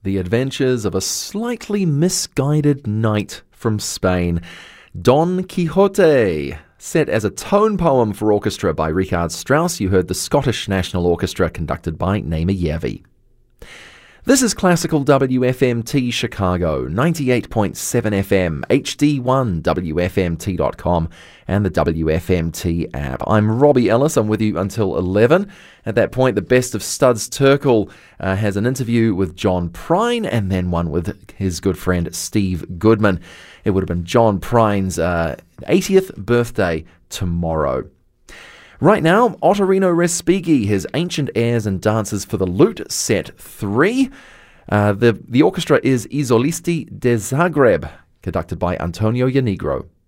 The Adventures of a Slightly Misguided Knight from Spain, Don Quixote. Set as a tone poem for orchestra by Richard Strauss, you heard the Scottish National Orchestra conducted by Naima Yavi. This is Classical WFMT Chicago, 98.7 FM, HD1, WFMT.com, and the WFMT app. I'm Robbie Ellis. I'm with you until 11. At that point, the Best of Studs Terkel has an interview with John Prine and then one with his good friend Steve Goodman. It would have been John Prine's 80th birthday tomorrow. Right now, Ottorino Respighi, his Ancient Airs and Dances for the Lute, set 3. The orchestra is Isolisti de Zagreb, conducted by Antonio Yanigro.